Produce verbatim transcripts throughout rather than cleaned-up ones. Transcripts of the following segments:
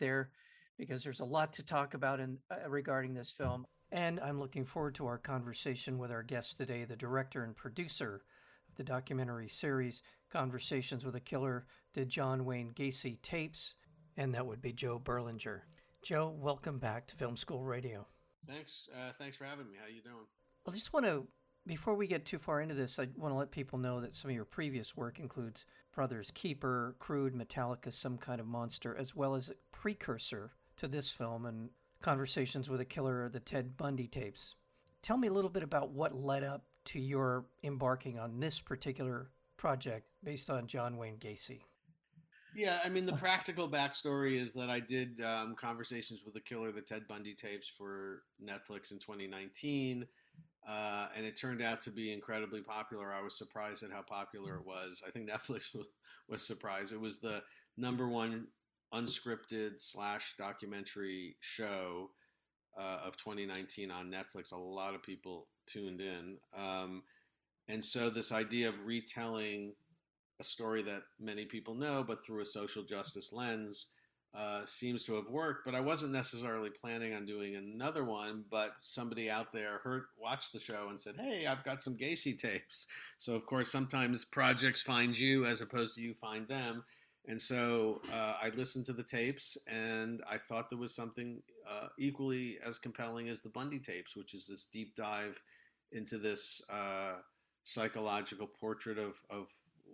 there because there's a lot to talk about in, uh, regarding this film. And I'm looking forward to our conversation with our guest today, the director and producer of the documentary series Conversations with a Killer, the John Wayne Gacy Tapes, and that would be Joe Berlinger. Joe, welcome back to Film School Radio. Thanks. Uh, thanks for having me. How you doing? I just want to, before we get too far into this, I want to let people know that some of your previous work includes Brothers Keeper, Crude, Metallica, Some Kind of Monster, as well as a precursor to this film and Conversations with a Killer, the Ted Bundy tapes. Tell me a little bit about what led up to your embarking on this particular project based on John Wayne Gacy. Yeah, I mean, the practical backstory is that I did um, Conversations with a Killer, the Ted Bundy tapes for Netflix in twenty nineteen, uh, and it turned out to be incredibly popular. I was surprised at how popular it was. I think Netflix was surprised. It was the number one unscripted slash documentary show uh, of twenty nineteen on Netflix. A lot of people tuned in. Um, and so this idea of retelling a story that many people know, but through a social justice lens, uh, seems to have worked. But I wasn't necessarily planning on doing another one, but somebody out there heard, watched the show and said, hey, I've got some Gacy tapes. So, of course, sometimes projects find you as opposed to you find them. And so uh, I listened to the tapes, and I thought there was something uh, equally as compelling as the Bundy tapes, which is this deep dive into this uh, psychological portrait of, of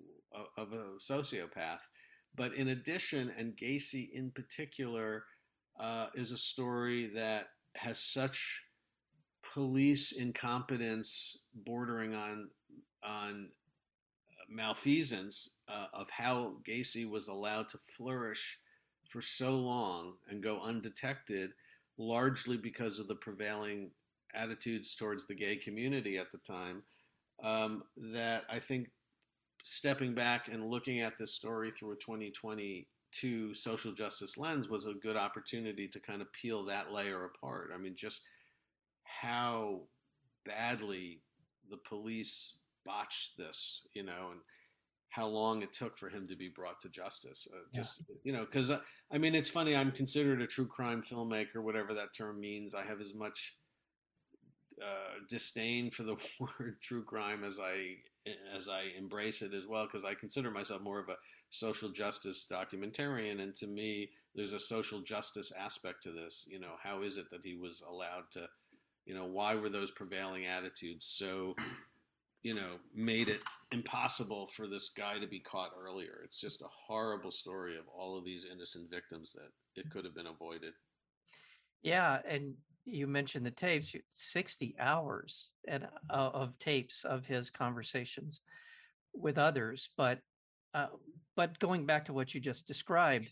of a sociopath. But in addition, and Gacy in particular, uh, is a story that has such police incompetence bordering on on malfeasance uh, of how Gacy was allowed to flourish for so long and go undetected, largely because of the prevailing attitudes towards the gay community at the time, um, that I think stepping back and looking at this story through a twenty twenty-two social justice lens was a good opportunity to kind of peel that layer apart. I mean, just how badly the police botched this, you know, and how long it took for him to be brought to justice. Uh, just, yeah. you know, because, uh, I mean, it's funny, I'm considered a true crime filmmaker, whatever that term means. I have as much uh, disdain for the word true crime as I as I embrace it as well, because I consider myself more of a social justice documentarian, and to me, there's a social justice aspect to this. You know, how is it that he was allowed to, you know, why were those prevailing attitudes so, you know, made it impossible for this guy to be caught earlier? It's just a horrible story of all of these innocent victims that it could have been avoided. Yeah, and you mentioned the tapes, sixty hours and uh, of tapes of his conversations with others. But uh, but going back to what you just described,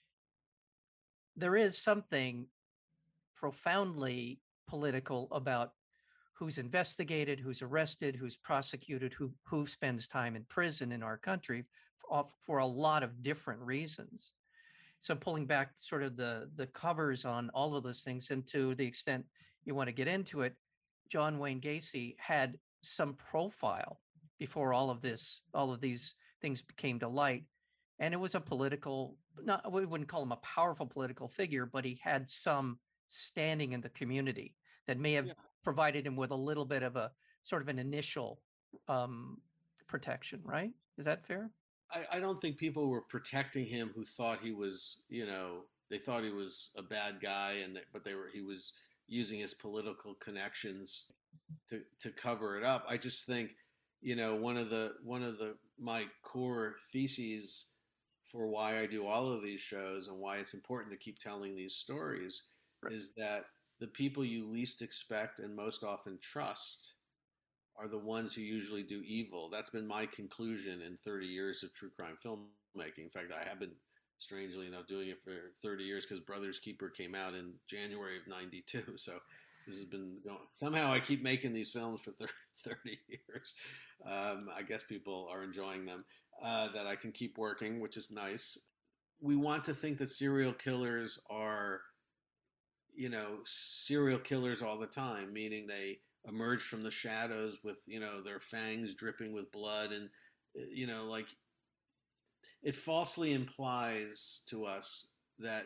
there is something profoundly political about who's investigated, who's arrested, who's prosecuted, who who spends time in prison in our country for, for a lot of different reasons. So pulling back sort of the the covers on all of those things, and to the extent you want to get into it, John Wayne Gacy had some profile before all of this, all of these things came to light. And it was a political, not, we wouldn't call him a powerful political figure, but he had some standing in the community that may have yeah. provided him with a little bit of a sort of an initial um, protection, right? Is that fair? I, I don't think people were protecting him who thought he was, you know, they thought he was a bad guy, and that, but they were he was using his political connections to to cover it up. I just think, you know, one of the one of the my core theses for why I do all of these shows and why it's important to keep telling these stories right. is that the people you least expect and most often trust are the ones who usually do evil. That's been my conclusion in thirty years of true crime filmmaking. In fact, I have been, strangely enough, doing it for thirty years because Brothers Keeper came out in January of ninety-two. So this has been going. Somehow I keep making these films for thirty years. Um, I guess people are enjoying them, uh, that I can keep working, which is nice. We want to think that serial killers are, you know, serial killers all the time, meaning they emerge from the shadows with, you know, their fangs dripping with blood, and, you know, like, it falsely implies to us that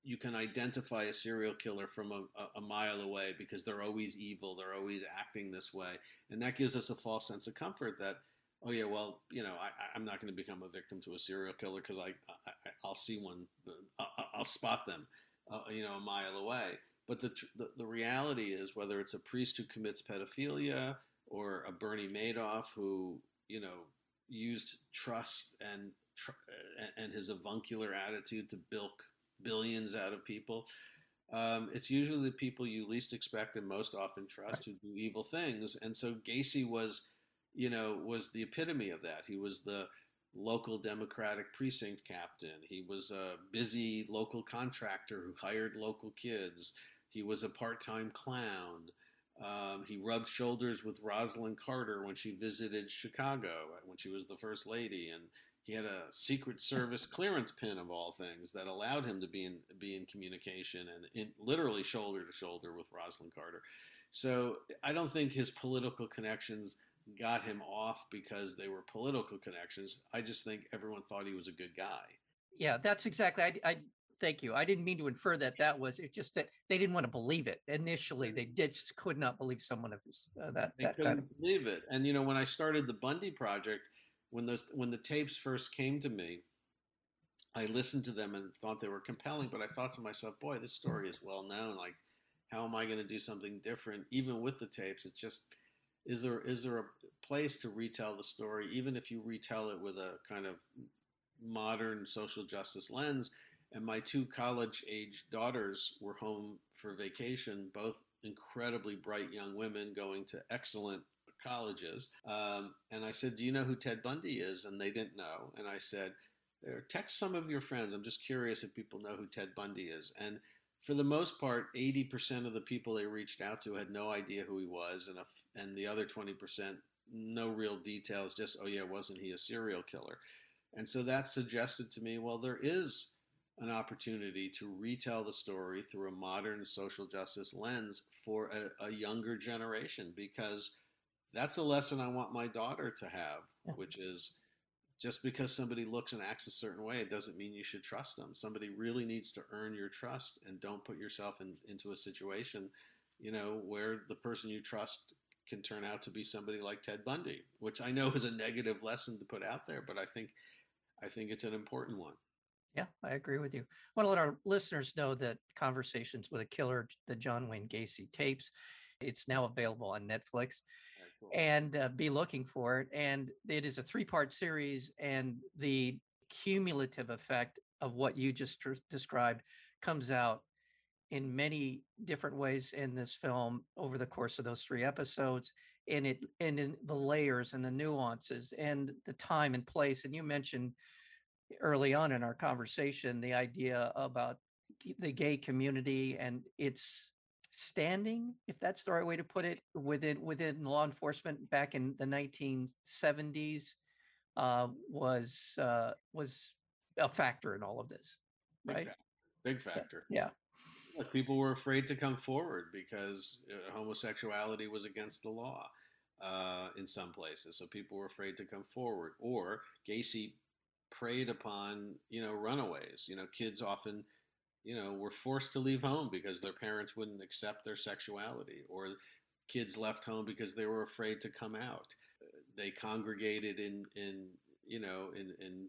you can identify a serial killer from a, a, mile away because they're always evil, they're always acting this way, and that gives us a false sense of comfort that, oh yeah, well, you know, I, I'm not going to become a victim to a serial killer because I, I I'll see one, I'll, I'll spot them, uh, you know, a mile away. But the, the the reality is, whether it's a priest who commits pedophilia or a Bernie Madoff who, you know, used trust and and his avuncular attitude to bilk billions out of people, um, it's usually the people you least expect and most often trust who do evil things. And so Gacy was, you know, was the epitome of that. He was the local Democratic precinct captain. He was a busy local contractor who hired local kids. He was a part-time clown. Um, he rubbed shoulders with Rosalind Carter when she visited Chicago, when she was the first lady, and he had a Secret Service clearance pin of all things that allowed him to be in be in communication and in, literally shoulder to shoulder with Rosalind Carter. So I don't think his political connections got him off because they were political connections. I just think everyone thought he was a good guy. Yeah, that's exactly. I, I thank you. I didn't mean to infer that that was. It's just that they didn't want to believe it initially. They did just could not believe someone of his uh, that they that couldn't kind of believe it. And you know, when I started the Bundy Project, when those when the tapes first came to me, I listened to them and thought they were compelling. But I thought to myself, boy, this story is well known. Like, how am I going to do something different? Even with the tapes, it's just, is there is there a place to retell the story, even if you retell it with a kind of modern social justice lens? And my two college-age daughters were home for vacation, both incredibly bright young women going to excellent colleges. Um, and I said, do you know who Ted Bundy is? And they didn't know. And I said, text some of your friends. I'm just curious if people know who Ted Bundy is. And for the most part, eighty percent of the people they reached out to had no idea who he was. And, a, and the other twenty percent, no real details, just, oh yeah, wasn't he a serial killer? And so that suggested to me, well, there is an opportunity to retell the story through a modern social justice lens for a, a younger generation, because that's a lesson I want my daughter to have, yeah. which is, just because somebody looks and acts a certain way, it doesn't mean you should trust them. Somebody really needs to earn your trust, and don't put yourself in, into a situation, you know, where the person you trust can turn out to be somebody like Ted Bundy, which I know is a negative lesson to put out there, but I think I think it's an important one. Yeah, I agree with you. I want to let our listeners know that Conversations with a Killer, the John Wayne Gacy tapes, it's now available on Netflix. Cool. And uh, be looking for it. And it is a three-part series, and the cumulative effect of what you just tr- described comes out in many different ways in this film over the course of those three episodes, and it and in the layers and the nuances and the time and place. And you mentioned early on in our conversation the idea about the gay community and its standing, if that's the right way to put it, within within law enforcement back in the nineteen seventies, uh, was uh, was a factor in all of this, Big right? Factor. Big factor. Yeah. Look, people were afraid to come forward because uh, homosexuality was against the law uh, in some places, so people were afraid to come forward. Or Gacy preyed upon, you know, runaways. You know, kids often, you know, were forced to leave home because their parents wouldn't accept their sexuality, or kids left home because they were afraid to come out. They congregated in, in you know, in, in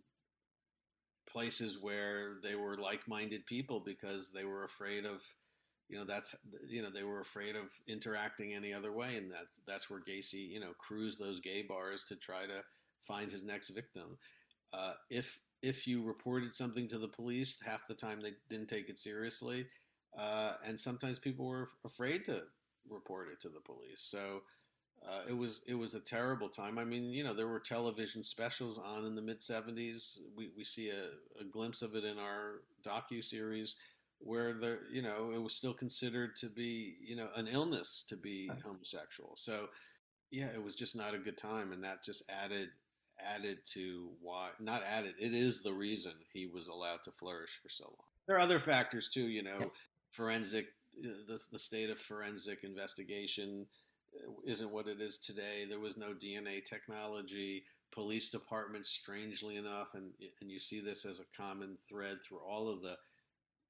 places where they were like-minded people because they were afraid of, you know, that's, you know, they were afraid of interacting any other way. And that's, that's where Gacy, you know, cruised those gay bars to try to find his next victim. Uh, if if you reported something to the police, half the time they didn't take it seriously, uh, and sometimes people were afraid to report it to the police. So uh, it was it was a terrible time. I mean, you know, there were television specials on in the mid seventies. We we see a, a glimpse of it in our docu series, where there, you know, it was still considered to be, you know, an illness to be homosexual. So yeah, it was just not a good time, and that just added added to why, not added, it is the reason he was allowed to flourish for so long. There are other factors too, you know, forensic, the, the state of forensic investigation isn't what it is today. There was no D N A technology. Police departments, strangely enough, and and you see this as a common thread through all of the,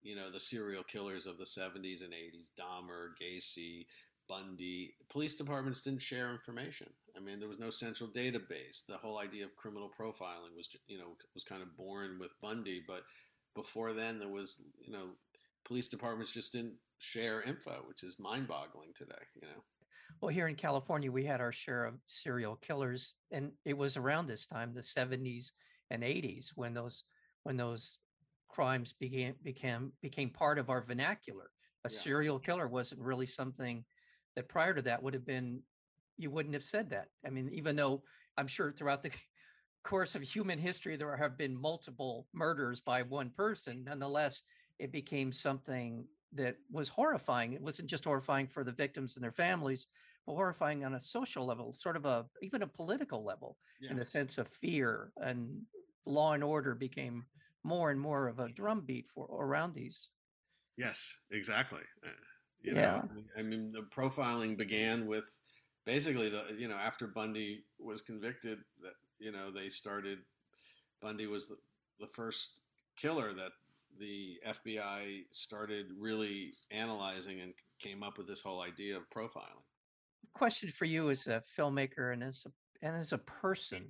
you know, the serial killers of the seventies and eighties, Dahmer, Gacy, Bundy. Police departments didn't share information. I mean, there was no central database. The whole idea of criminal profiling was, you know, was kind of born with Bundy, but before then there was, you know, police departments just didn't share info, which is mind-boggling today, you know. Well, here in California, we had our share of serial killers, and it was around this time, the seventies and eighties, when those when those crimes began became became part of our vernacular. A Yeah. serial killer wasn't really something that prior to that would have been, you wouldn't have said that. I mean, even though I'm sure throughout the course of human history there have been multiple murders by one person, nonetheless, it became something that was horrifying. It wasn't just horrifying for the victims and their families, but horrifying on a social level, sort of a even a political level, Yeah. in the sense of fear, and law and order became more and more of a drumbeat for around these. Yes, exactly. Uh, you know, Yeah. I mean, the profiling began with basically the, you know, after Bundy was convicted, that, you know, they started, Bundy was the, the first killer that the F B I started really analyzing and came up with this whole idea of profiling. Question for you as a filmmaker and as a and as a person.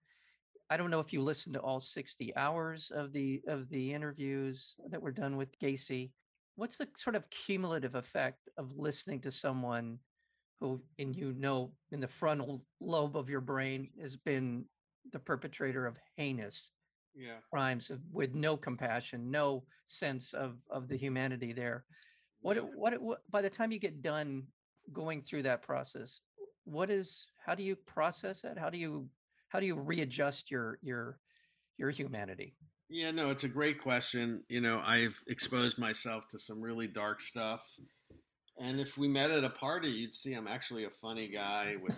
I don't know if you listened to all sixty hours of the of the interviews that were done with Gacy. What's the sort of cumulative effect of listening to someone who, and you know, in the frontal lobe of your brain has been the perpetrator of heinous Yeah. crimes of, with no compassion, no sense of of the humanity there. What Yeah. it- what, it- what by the time you get done going through that process, what is how do you process it? How do you how do you readjust your your your humanity? Yeah, no, it's a great question. You know, I've exposed myself to some really dark stuff. And if we met at a party, you'd see I'm actually a funny guy with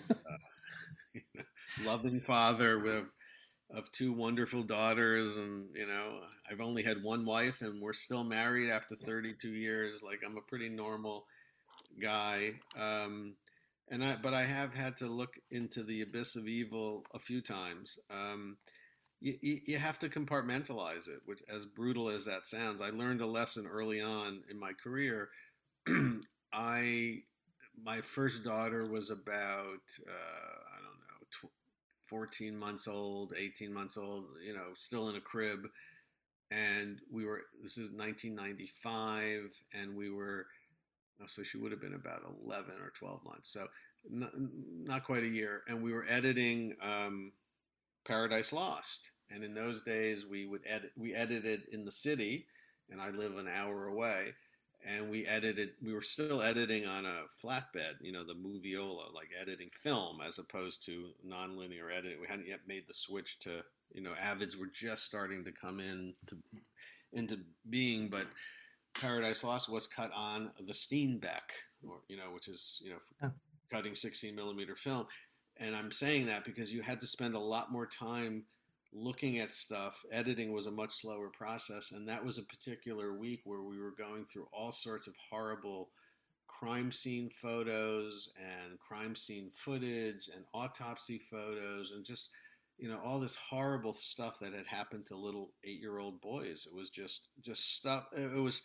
uh, loving father with of two wonderful daughters, and you know, I've only had one wife, and we're still married after thirty-two years. Like, I'm a pretty normal guy. Um, and I, but I have had to look into the abyss of evil a few times. Um, you, you, you have to compartmentalize it, which, as brutal as that sounds, I learned a lesson early on in my career. I My first daughter was about uh, I don't know tw- fourteen months old, eighteen months old, you know, still in a crib, and we were this is nineteen ninety-five, and we were oh, so she would have been about eleven or twelve months, so not, not quite a year, and we were editing um, Paradise Lost. And in those days, we would edit. We edited in the city, and I live an hour away. And we edited. We were still editing on a flatbed, you know, the Moviola, like editing film as opposed to nonlinear editing. We hadn't yet made the switch to, you know, Avids were just starting to come in to into being, but Paradise Lost was cut on the Steenbeck, or you know, which is, you know, Oh, cutting sixteen millimeter film. And I'm saying that because you had to spend a lot more time looking at stuff. Editing was a much slower process, and that was a particular week where we were going through all sorts of horrible crime scene photos and crime scene footage and autopsy photos and just, you know, all this horrible stuff that had happened to little eight year old boys. It was just just stuff. It was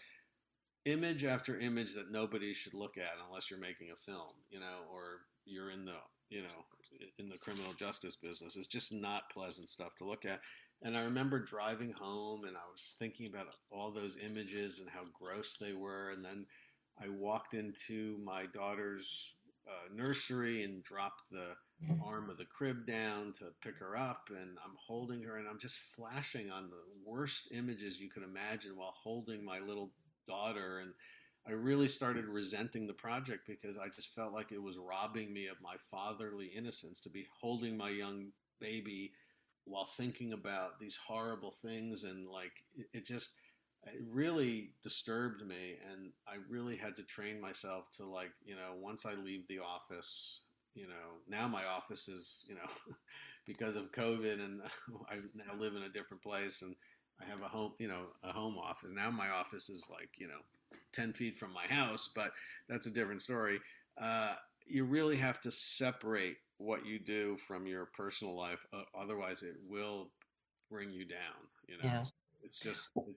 image after image that nobody should look at unless you're making a film, you know, or you're in the, you know, in the criminal justice business. It's just not pleasant stuff to look at. And I remember driving home and I was thinking about all those images and how gross they were. And then I walked into my daughter's uh, nursery and dropped the arm of the crib down to pick her up, and I'm holding her and I'm just flashing on the worst images you could imagine while holding my little daughter. And I really started resenting the project because I just felt like it was robbing me of my fatherly innocence to be holding my young baby while thinking about these horrible things. And like it, it just it really disturbed me, and I really had to train myself to, like, you know, once I leave the office, you know, now my office is, you know, because of COVID, and I now live in a different place, and I have a home, you know, a home office. Now my office is like, you know, ten feet from my house, but that's a different story. Uh, you really have to separate what you do from your personal life. Uh, otherwise, it will bring you down. You know, yeah. it's, it's just, it's,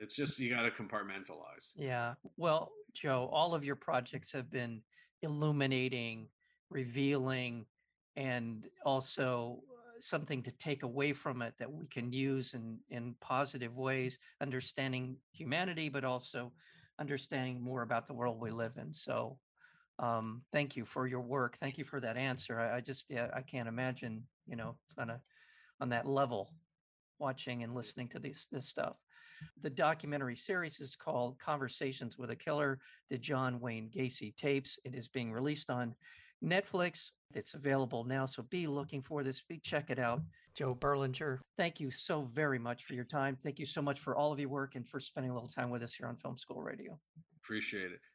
It's just you got to compartmentalize. Yeah. Well, Joe, all of your projects have been illuminating, revealing, and also uh, something to take away from it that we can use in in positive ways, understanding humanity, but also understanding more about the world we live in. So, um, thank you for your work. Thank you for that answer. I, I just, yeah, I can't imagine, you know, on a on that level, watching and listening to this this stuff. The documentary series is called Conversations with a Killer, the John Wayne Gacy tapes. It is being released on Netflix. It's available now, so be looking for this. Be check it out. Joe Berlinger, thank you so very much for your time. Thank you so much for all of your work and for spending a little time with us here on Film School Radio. Appreciate it.